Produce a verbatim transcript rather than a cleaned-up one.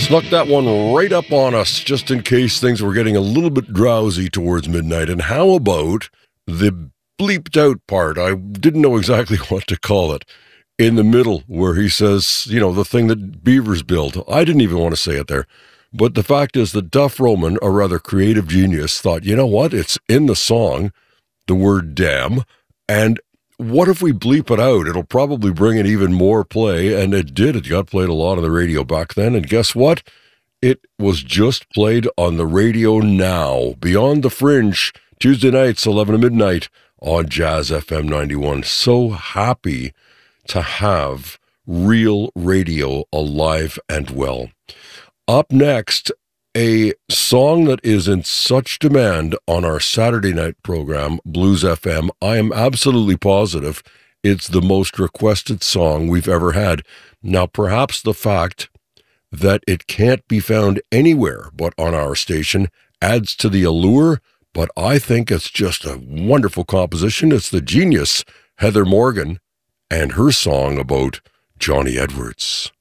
Snuck that one right up on us, just in case things were getting a little bit drowsy towards midnight. And how about the bleeped out part? I didn't know exactly what to call it. In the middle, where he says, you know, the thing that beavers build. I didn't even want to say it there. But the fact is that Duff Roman, a rather creative genius, thought, you know what? It's in the song, the word damn, and what if we bleep it out? It'll probably bring in even more play, and it did. It got played a lot on the radio back then, and guess what? It was just played on the radio now. Beyond the Fringe, Tuesday nights, eleven to midnight, on Jazz F M ninety-one. So happy to have real radio alive and well. Up next, a song that is in such demand on our Saturday night program, Blues F M. I am absolutely positive it's the most requested song we've ever had. Now, perhaps the fact that it can't be found anywhere but on our station adds to the allure, but I think it's just a wonderful composition. It's the genius Heather Morgan and her song about Johnny Edwards.